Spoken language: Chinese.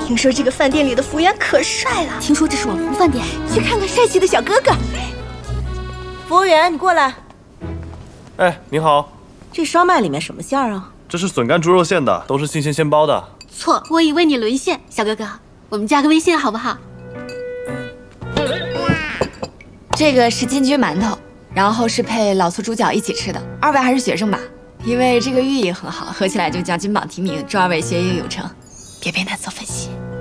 听说这个饭店里的服务员可帅了， 听说这是网红饭店，去看看帅气的小哥哥。 服务员，你过来。 哎，您好， 这烧麦里面什么馅儿啊？ 这是笋干猪肉馅的，都是新鲜现包的。 错，我以为你沦陷。小哥哥，我们加个微信好不好？ 这个是金桔馒头，然后是配老醋猪脚一起吃的。二位还是学生吧？因为这个寓意很好，合起来就叫金榜题名，祝二位学业有成。别被难色分析。